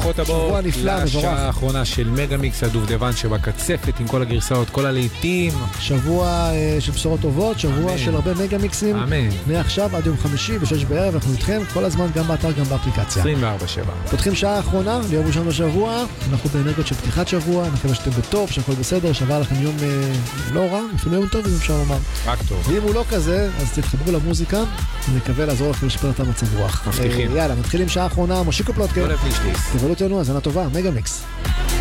ברוכות הבאות. שבוע נפלא, מבורך. לשעה האחרונה של מגה-מיקס הדובדבן שבקצפת עם כל הגרסאות, כל הלעיתים. שבוע של בשורות טובות, שבוע של הרבה מגה-מיקסים. אמן. מעכשיו עד יום חמישי ב-6 בערב, אנחנו איתכם כל הזמן, גם באתר, גם באפליקציה. 24/7. פותחים שעה האחרונה, ליום ראשון בשבוע, אנחנו באנרגיות של פתיחת שבוע, אני מקווה שאתם בטוב, שהכל בסדר, שעבר לכם יום לא רע, אפילו יום טוב, אם אפשר לומר. רק טוב. ואם הוא לא כזה, אז תתחברו למוזיקה, אני מקווה לעזור לכם לשפר את המצב רוח. מבטיחים. יאללה, מתחילים שעה האחרונה, מושיקו פלוטקר. לא לבלי שליס. תבלו אותנו, הזנה טובה, מגה-מיקס.